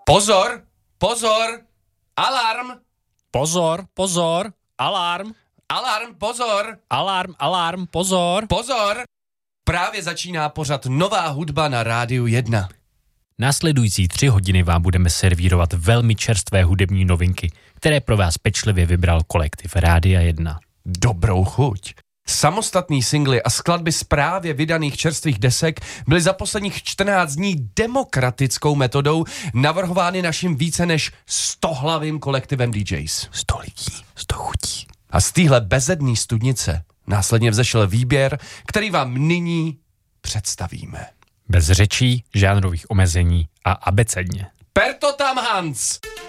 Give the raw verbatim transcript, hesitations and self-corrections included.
Pozor, pozor, alarm. Pozor, pozor, alarm. Alarm, pozor. Alarm, alarm, pozor. Pozor. Právě začíná pořad Nová hudba na Rádiu jedna. Následující tři hodiny vám budeme servírovat velmi čerstvé hudební novinky, které pro vás pečlivě vybral kolektiv Rádia jedna. Dobrou chuť. Samostatný singly a skladby z právě vydaných čerstvých desek byly za posledních čtrnáct dní demokratickou metodou navrhovány naším více než stohlavým kolektivem D Js. Sto lidí, sto chutí. A z téhle bezedný studnice následně vzešel výběr, který vám nyní představíme. Bez řečí, žánrových omezení a abecedně. Per to tam, Hans!